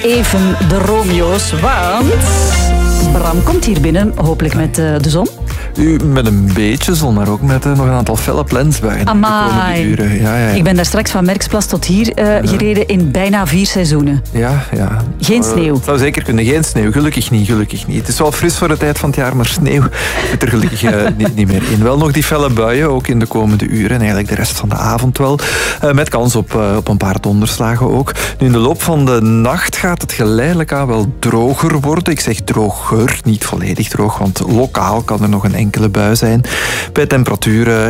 even de Romeo's, want Bram komt hier binnen, hopelijk met de zon. Met een beetje zon, maar ook met nog een aantal felle plensbuien de komende uren. Ja. Ik ben daar straks van Merksplas tot hier gereden in bijna 4 seizoenen. Ja. Geen sneeuw. Het zou zeker kunnen. Geen sneeuw. Gelukkig niet. Het is wel fris voor de tijd van het jaar, maar sneeuw zit er gelukkig niet meer in. Wel nog die felle buien, ook in de komende uren en eigenlijk de rest van de avond wel. Met kans op een paar donderslagen ook. Nu, in de loop van de nacht gaat het geleidelijk aan wel droger worden. Ik zeg droger, niet volledig droog, want lokaal kan er nog een enkele bui zijn. Bij temperaturen